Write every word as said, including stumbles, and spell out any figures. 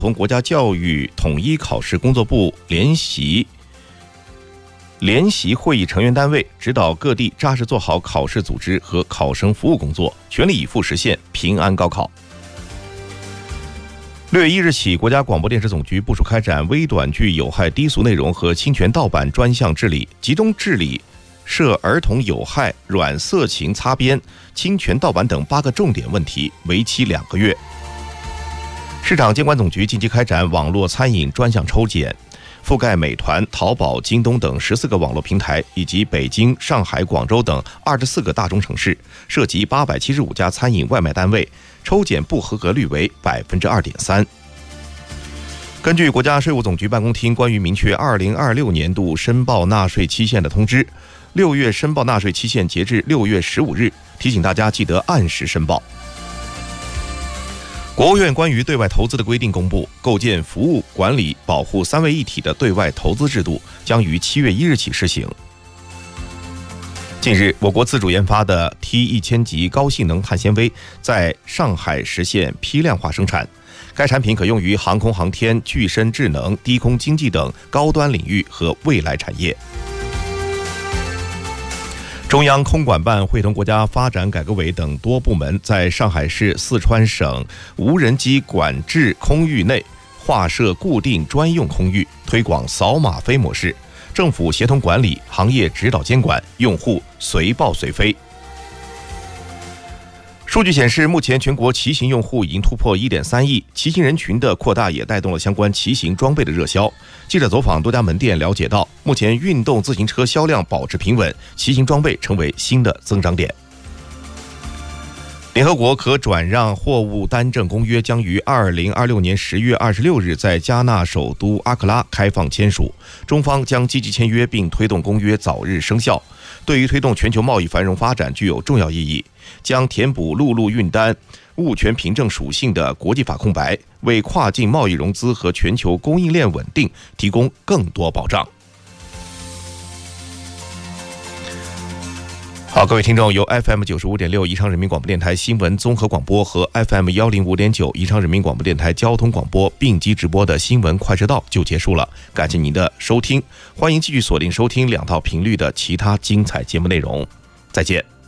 同国家教育统一考试工作部联席联席会议成员单位，指导各地扎实做好考试组织和考生服务工作，全力以赴实现平安高考。六月一日起，国家广播电视总局部署开展微短剧有害低俗内容和侵权盗版专项治理，集中治理涉儿童有害、软色情擦边、侵权盗版等八个重点问题，为期两个月。市场监管总局近期开展网络餐饮专项抽检，覆盖美团、淘宝、京东等十四个网络平台，以及北京、上海、广州等二十四个大中城市，涉及八百七十五家餐饮外卖单位，抽检不合格率为百分之二点三。根据国家税务总局办公厅关于明确二零二六年度申报纳税期限的通知，六月申报纳税期限截至六月十五日，提醒大家记得按时申报。国务院关于对外投资的规定公布，构建服务、管理、保护三位一体的对外投资制度将于七月一日起施行。近日，我国自主研发的 T 一千 级高性能碳纤维在上海实现批量化生产，该产品可用于航空航天、具身智能、低空经济等高端领域和未来产业。中央空管办会同国家发展改革委等多部门，在上海市四川省无人机管制空域内划设固定专用空域，推广扫码飞模式，政府协同管理，行业指导监管，用户随报随飞。数据显示，目前全国骑行用户已经突破 一点三亿，骑行人群的扩大也带动了相关骑行装备的热销。记者走访多家门店了解到，目前运动自行车销量保持平稳，骑行装备成为新的增长点。联合国可转让货物单证公约将于二零二六年十月二十六日在加纳首都阿克拉开放签署，中方将积极签约并推动公约早日生效，对于推动全球贸易繁荣发展具有重要意义，将填补陆路运单物权凭证属性的国际法空白，为跨境贸易融资和全球供应链稳定提供更多保障。好，各位听众，由 F M 九十五点六宜昌人民广播电台新闻综合广播和 F M 一零五点九宜昌人民广播电台交通广播并机直播的新闻快车道就结束了，感谢您的收听，欢迎继续锁定收听两套频率的其他精彩节目内容，再见。